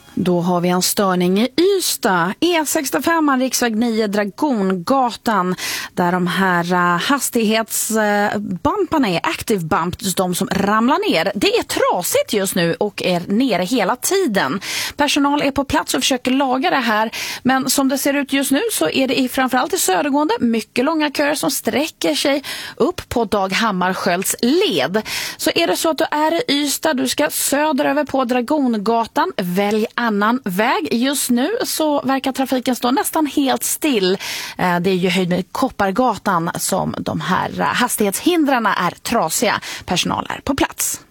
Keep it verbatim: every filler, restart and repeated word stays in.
Då har vi en störning i Ystad, E sextiofem, riksväg nio, Dragongatan, där de här uh, hastighetsbumparna uh, är active bump, de som ramlar ner. Det är trasigt just nu och är nere hela tiden. Personal är på plats och försöker laga det här, men som det ser ut just nu så är det i, framförallt i södergående mycket långa köer som sträcker sig upp på Dag Hammarskjölds led. Så är det så att du är i Ystad, du ska söderöver på Dragongatan, välj annan väg. Just nu så verkar trafiken stå nästan helt still. Det är ju höjd med Koppargatan som de här hastighetshindren är trasiga. Personal är på plats.